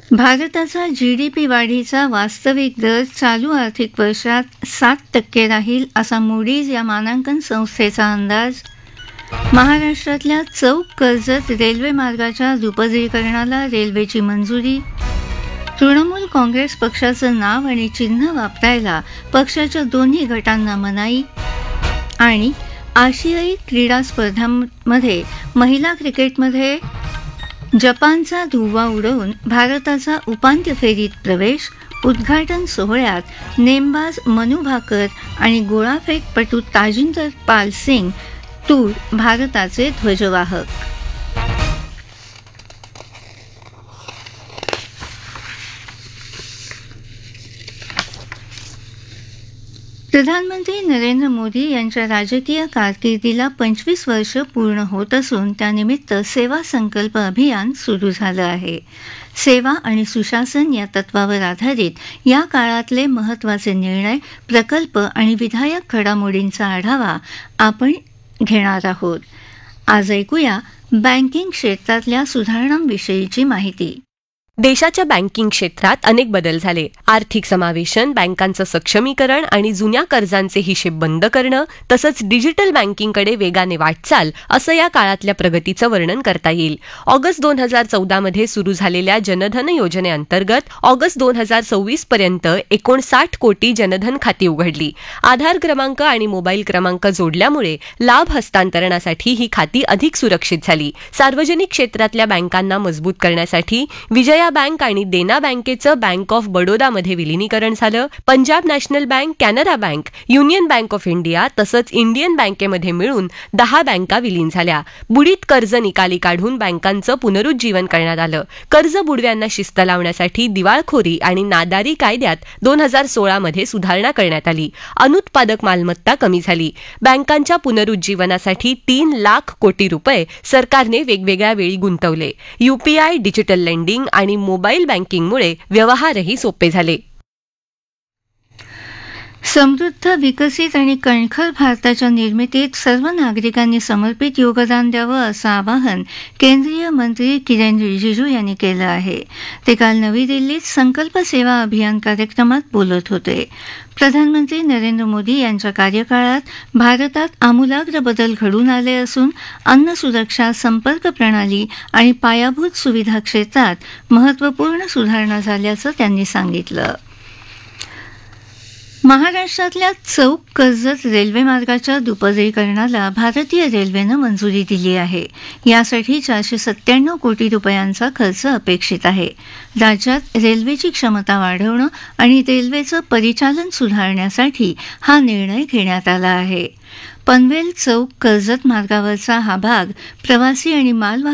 भारताचा जीडीपी वाढीचा वास्तविक दर चालू आर्थिक वर्षात 7% राहील असा मूडीज या मानांकन संस्थेचा अंदाज. महाराष्ट्रातल्या चौक कर्जत रेल्वे मार्गाच्या दुपदरीकरणाला रेल्वेची मंजुरी. तृणमूल काँग्रेस पक्षाचं नाव आणि चिन्ह वापरायला पक्षाच्या दोन्ही गटांना मनाई. आणि आशियाई क्रीडा स्पर्धांमध्ये महिला क्रिकेटमध्ये जपानचा धुव्वा उडवून भारताचा उपांत्य फेरीत प्रवेश. उद्घाटन सोहळ्यात नेमबाज मनू भाकर आणि गोळाफेकपटू ताजिंदर पाल सिंग तूर भारताचे ध्वजवाहक. प्रधानमंत्री नरेंद्र मोदी यांच्या राजकीय कारकिर्दीला 25 वर्ष पूर्ण होत असून त्यानिमित्त सेवा संकल्प अभियान सुरू झालं आहे. सेवा आणि सुशासन या तत्वावर आधारित या काळातले महत्त्वाचे निर्णय, प्रकल्प आणि विधायक घडामोडींचा आढावा आपण घेणार आहोत. आज ऐकूया बँकिंग क्षेत्रातल्या सुधारणांविषयीची माहिती. देशाच्या बँकिंग क्षेत्रात अनेक बदल झाले. आर्थिक समावेशन, बँकांचं सक्षमीकरण आणि जुन्या कर्जांचे हिशेब बंद करणं, तसंच डिजिटल बँकिंगकडे वेगाने वाटचाल असं या काळातल्या प्रगतीचं वर्णन करता येईल. ऑगस्ट 2014 मध्ये सुरू झालेल्या जनधन योजनेअंतर्गत ऑगस्ट 2026 पर्यंत 59 कोटी जनधन खाती उघडली. आधार क्रमांक आणि मोबाईल क्रमांक जोडल्यामुळे लाभ हस्तांतरणासाठी ही खाती अधिक सुरक्षित झाली. सार्वजनिक क्षेत्रातल्या बँकांना मजबूत करण्यासाठी विजया बँक आणि देना बँकेचं बँक ऑफ बडोदामध्ये विलिनीकरण झालं. Punjab national bank, Canara bank, union bank of India तसंच इंडियन बँकेमध्ये मिळून 10 बँका विलीन झाल्या. बुडीत कर्ज निकाली काढून बँकांचं पुनरुज्जीवन करण्यात आलं. कर्ज बुडव्यांना शिस्त लावण्यासाठी दिवाळखोरी आणि नादारी कायद्यात 2016 मध्ये सुधारणा करण्यात आली. अनुत्पादक मालमत्ता कमी झाली. बँकांच्या पुनरुज्जीवनासाठी 3 लाख कोटी रुपये सरकारने वेगवेगळ्या वेळी गुंतवले. यूपीआय, डिजिटल लेंडिंग आणि मोबाईल बँकिंगमुळे व्यवहारही सोपे झाले. समृद्ध, विकसित आणि कणखर भारताच्या निर्मितीत सर्व नागरिकांनी समर्पित योगदान द्यावं असं आवाहन केंद्रीय मंत्री किरेन रिजिजू यांनी केलं आहे. ते काल नवी दिल्लीत संकल्प सेवा अभियान कार्यक्रमात बोलत होते. प्रधानमंत्री नरेंद्र मोदी यांच्या कार्यकाळात भारतात आमूलाग्र बदल घडून आले असून अन्न सुरक्षा, संपर्क प्रणाली आणि पायाभूत सुविधा क्षेत्रात महत्त्वपूर्ण सुधारणा झाल्याचं त्यांनी सांगितलं. महाराष्ट्रातल्या चौक कर्जत रेल्वे मार्गाच्या दुपदरीकरणाला भारतीय रेल्वेनं मंजुरी दिली आहे. यासाठी 497 कोटी रुपयांचा खर्च अपेक्षित आहे. राज्यात रेल्वेची क्षमता वाढवणं आणि रेल्वेचं परिचालन सुधारण्यासाठी हा निर्णय घेण्यात आला आहे. पनवेल चौक कर्जत मार्गावरचा हा भाग प्रवासी आणि मालवाहक